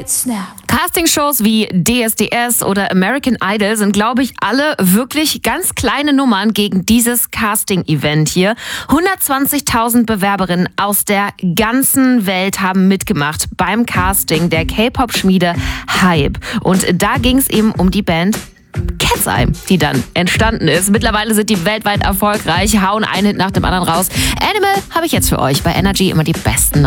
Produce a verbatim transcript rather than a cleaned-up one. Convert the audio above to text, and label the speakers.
Speaker 1: Snap.
Speaker 2: Castingshows wie D S D S oder American Idol sind, glaube ich, alle wirklich ganz kleine Nummern gegen dieses Casting-Event hier. hundertzwanzigtausend Bewerberinnen aus der ganzen Welt haben mitgemacht beim Casting der K-Pop-Schmiede Hype. Und da ging es eben um die Band Cat's Eye, die dann entstanden ist. Mittlerweile sind die weltweit erfolgreich, hauen einen Hit nach dem anderen raus. Animal habe ich jetzt für euch bei Energy, immer die besten